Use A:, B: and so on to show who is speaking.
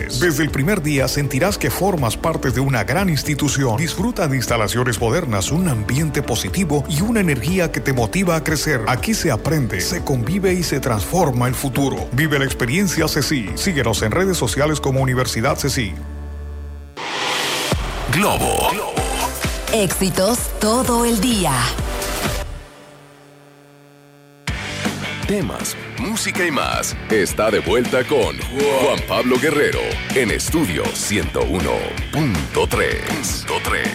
A: CES. Desde el primer día sentirás que formas parte de una gran institución. Disfruta de instalaciones modernas, un ambiente positivo y una energía que te motiva a crecer. Aquí se aprende, se convive y se transforma el futuro. Vive la experiencia CECI. Síguenos en redes sociales como Universidad CECI.
B: Globo.
C: Éxitos todo el día.
B: Temas, música y más. Está de vuelta con Juan Pablo Guerrero en Estudio 101.3.